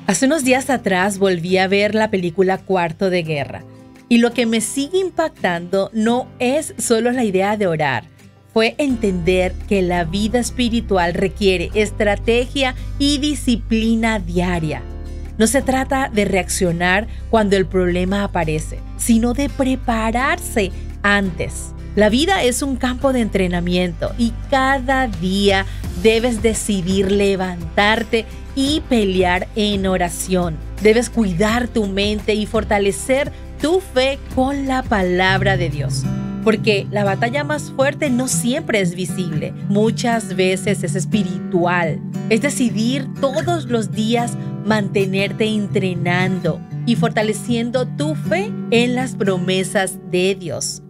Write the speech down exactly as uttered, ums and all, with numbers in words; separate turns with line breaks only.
Hace unos días atrás volví a ver la película Cuarto de Guerra y lo que me sigue impactando no es solo la idea de orar, fue entender que la vida espiritual requiere estrategia y disciplina diaria. No se trata de reaccionar cuando el problema aparece, sino de prepararse antes. La vida es un campo de entrenamiento y cada día debes decidir levantarte y pelear en oración. Debes cuidar tu mente y fortalecer tu fe con la palabra de Dios. Porque la batalla más fuerte no siempre es visible, muchas veces es espiritual. Es decidir todos los días mantenerte entrenando y fortaleciendo tu fe en las promesas de Dios.